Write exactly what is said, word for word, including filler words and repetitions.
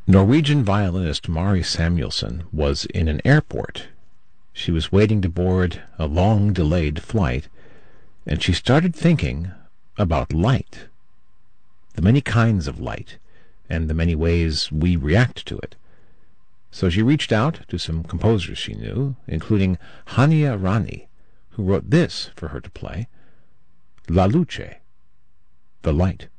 Norwegian violinist Mari Samuelson was in an airport. She was waiting to board a long-delayed flight, and she started thinking about light, the many kinds of light, and the many ways we react to it. So she reached out to some composers she knew, including Hania Rani, who wrote this for her to play, La Luce, the light.